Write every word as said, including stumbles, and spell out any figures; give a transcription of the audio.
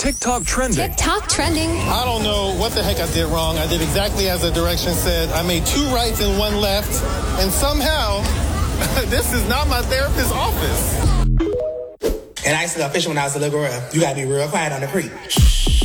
TikTok trending. TikTok trending. I don't know what the heck I did wrong. I did exactly as the directions said. I made two rights and one left. And somehow, this is not my therapist's office. And I used to go fishing when I was a little girl. You gotta be real quiet on the creek.